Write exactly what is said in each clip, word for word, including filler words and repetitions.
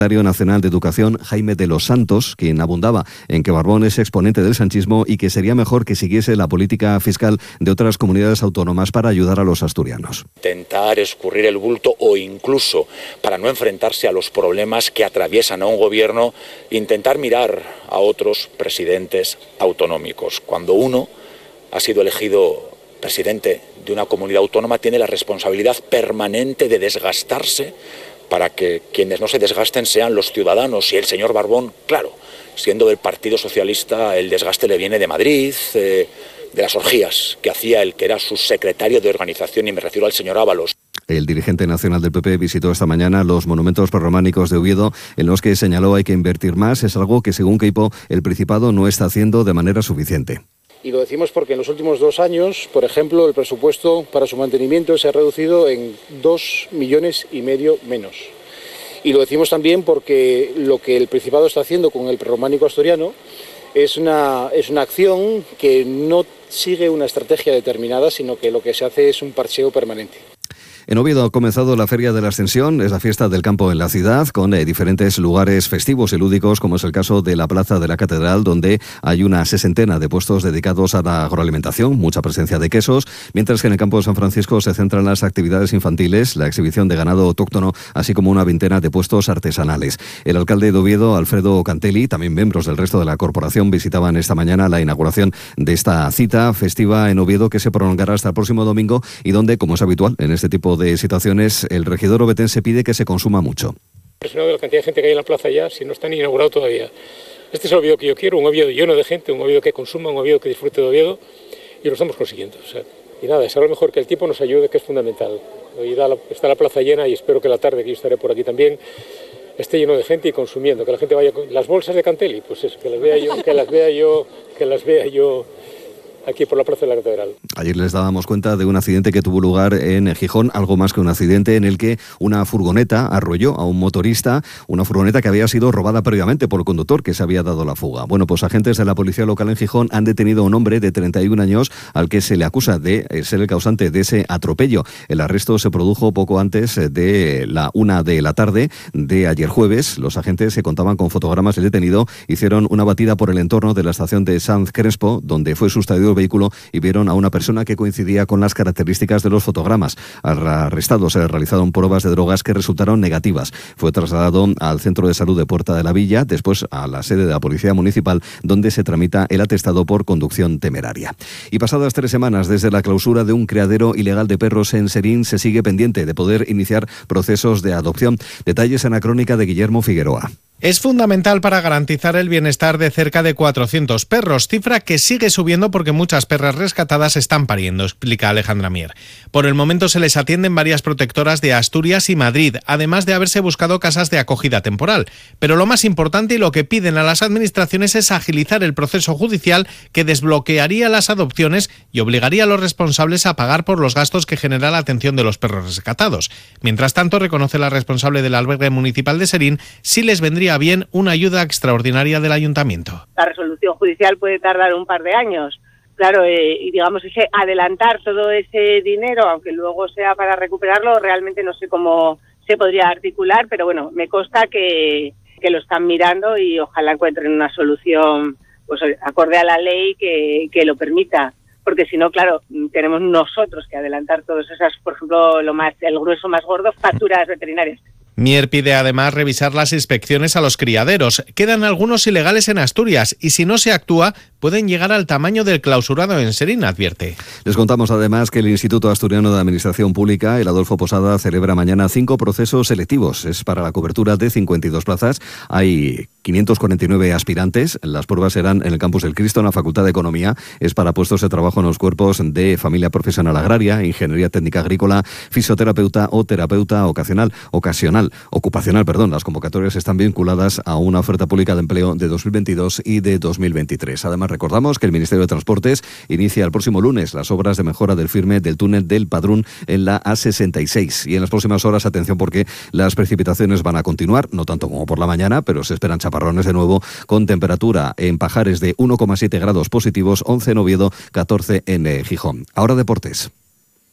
secretario nacional de Educación, Jaime de los Santos, quien abundaba en que Barbón es exponente del sanchismo y que sería mejor que siguiese la política fiscal de otras comunidades autónomas para ayudar a los asturianos. Intentar escurrir el bulto o incluso, para no enfrentarse a los problemas que atraviesan a un gobierno, intentar mirar a otros presidentes autonómicos. Cuando uno ha sido elegido presidente de una comunidad autónoma, tiene la responsabilidad permanente de desgastarse para que quienes no se desgasten sean los ciudadanos. Y el señor Barbón, claro, siendo del Partido Socialista, el desgaste le viene de Madrid, eh, de las orgías que hacía el que era su secretario de organización, y me refiero al señor Ábalos. El dirigente nacional del P P visitó esta mañana los monumentos prerrománicos de Oviedo, en los que señaló hay que invertir más. Es algo que, según Queipo, el Principado no está haciendo de manera suficiente. Y lo decimos porque en los últimos dos años, por ejemplo, el presupuesto para su mantenimiento se ha reducido en dos millones y medio menos. Y lo decimos también porque lo que el Principado está haciendo con el prerrománico asturiano es una, es una acción que no sigue una estrategia determinada, sino que lo que se hace es un parcheo permanente. En Oviedo ha comenzado la Feria de la Ascensión, es la fiesta del campo en la ciudad, con eh, diferentes lugares festivos y lúdicos, como es el caso de la Plaza de la Catedral, donde hay una sesentena de puestos dedicados a la agroalimentación, mucha presencia de quesos, mientras que en el campo de San Francisco se centran las actividades infantiles, la exhibición de ganado autóctono, así como una veintena de puestos artesanales. El alcalde de Oviedo, Alfredo Cantelli, también miembros del resto de la corporación, visitaban esta mañana la inauguración de esta cita festiva en Oviedo, que se prolongará hasta el próximo domingo y donde, como es habitual en este tipo de situaciones, el regidor ovetense pide que se consuma mucho. Impresionado de la cantidad de gente que hay en la plaza ya, si no está ni inaugurado todavía. Este es el Oviedo que yo quiero, un Oviedo lleno de gente, un Oviedo que consuma, un Oviedo que disfrute de Oviedo, y lo estamos consiguiendo. O sea, y nada, es a lo mejor que el tiempo nos ayude, que es fundamental. Hoy da la, está la plaza llena y espero que la tarde, que yo estaré por aquí también, esté lleno de gente y consumiendo, que la gente vaya con las bolsas de Cantelli, pues eso, que las vea yo, que las vea yo, que las vea yo aquí por la Plaza de la Catedral. Ayer les dábamos cuenta de un accidente que tuvo lugar en Gijón, algo más que un accidente, en el que una furgoneta arrolló a un motorista, una furgoneta que había sido robada previamente por el conductor que se había dado la fuga. Bueno, pues agentes de la policía local en Gijón han detenido a un hombre de treinta y un años al que se le acusa de ser el causante de ese atropello. El arresto se produjo poco antes de la una de la tarde de ayer jueves. Los agentes, se contaban con fotogramas del detenido, hicieron una batida por el entorno de la estación de Sanz Crespo, donde fue sustraído el vehículo, y vieron a una persona que coincidía con las características de los fotogramas. Al arrestado se le realizaron pruebas de drogas que resultaron negativas. Fue trasladado al Centro de Salud de Puerta de la Villa, después a la sede de la Policía Municipal, donde se tramita el atestado por conducción temeraria. Y pasadas tres semanas desde la clausura de un criadero ilegal de perros en Serín, se sigue pendiente de poder iniciar procesos de adopción. Detalles en la crónica de Guillermo Figueroa. Es fundamental para garantizar el bienestar de cerca de cuatrocientos perros, cifra que sigue subiendo porque muchas perras rescatadas están pariendo, explica Alejandra Mier. Por el momento se les atienden varias protectoras de Asturias y Madrid, además de haberse buscado casas de acogida temporal. Pero lo más importante y lo que piden a las administraciones es agilizar el proceso judicial que desbloquearía las adopciones y obligaría a los responsables a pagar por los gastos que genera la atención de los perros rescatados. Mientras tanto, reconoce la responsable del albergue municipal de Serín, sí les vendría bien una ayuda extraordinaria del ayuntamiento. La resolución judicial puede tardar un par de años, claro, eh, y digamos ese adelantar todo ese dinero, aunque luego sea para recuperarlo, realmente no sé cómo se podría articular, pero bueno, me consta que, que lo están mirando y ojalá encuentren una solución pues acorde a la ley que, que lo permita. Porque si no, claro, tenemos nosotros que adelantar todas esas, por ejemplo, lo más, el grueso más gordo, facturas veterinarias. Mier pide además revisar las inspecciones a los criaderos. Quedan algunos ilegales en Asturias y si no se actúa pueden llegar al tamaño del clausurado en Serín, advierte. Les contamos además que el Instituto Asturiano de Administración Pública, el Adolfo Posada, celebra mañana cinco procesos selectivos. Es para la cobertura de cincuenta y dos plazas. Hay quinientos cuarenta y nueve aspirantes. Las pruebas serán en el Campus del Cristo, en la Facultad de Economía. Es para puestos de trabajo en los cuerpos de Familia Profesional Agraria, Ingeniería Técnica Agrícola, Fisioterapeuta o Terapeuta ocasional, ocasional, ocupacional, perdón. Las convocatorias están vinculadas a una oferta pública de empleo de dos mil veintidós y de dos mil veintitrés. Además, recordamos que el Ministerio de Transportes inicia el próximo lunes las obras de mejora del firme del túnel del Padrún en la A sesenta y seis. Y en las próximas horas, atención, porque las precipitaciones van a continuar, no tanto como por la mañana, pero se esperan chaparrones de nuevo, con temperatura en Pajares de uno coma siete grados positivos, once en Oviedo, catorce en eh, Gijón. Ahora deportes.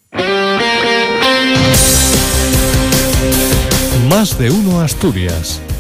Más de uno Asturias.